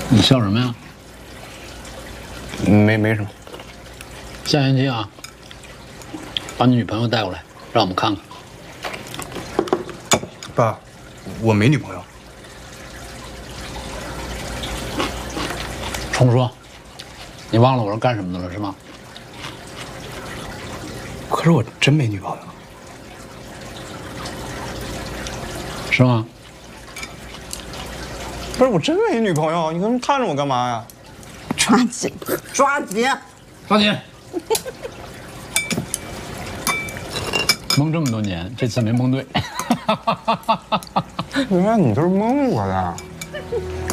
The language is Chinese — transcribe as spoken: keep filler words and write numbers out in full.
你笑什么呀？ 没没什么。 下星期啊，把你女朋友带过来，让我们看看。 爸，我没女朋友。 重说，你忘了我是干什么的了是吗？ 可是我真没女朋友。 是吗？ 不是，我真没女朋友，你他妈看着我干嘛呀？ 抓紧，抓紧， 抓紧！蒙这么多年，这次没蒙对。 原来你都是蒙我的。